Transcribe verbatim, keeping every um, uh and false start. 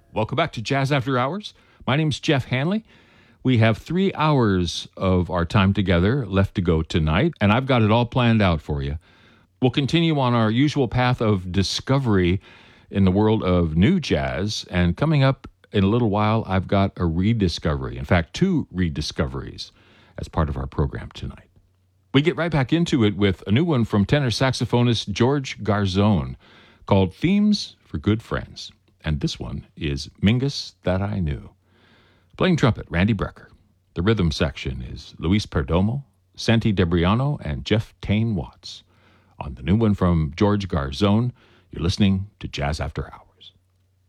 Welcome back to Jazz After Hours. My name's Jeff Hanley. We have three hours of our time together left to go tonight, and I've got it all planned out for you. We'll continue on our usual path of discovery in the world of new jazz, and coming up in a little while, I've got a rediscovery. In fact, two rediscoveries as part of our program tonight. We get right back into it with a new one from tenor saxophonist George Garzone called Themes for Good Friends. And this one is Mingus That I Knew. Playing trumpet, Randy Brecker. The rhythm section is Luis Perdomo, Santi Debriano, and Jeff Tane Watts. On the new one from George Garzone, you're listening to Jazz After Hours.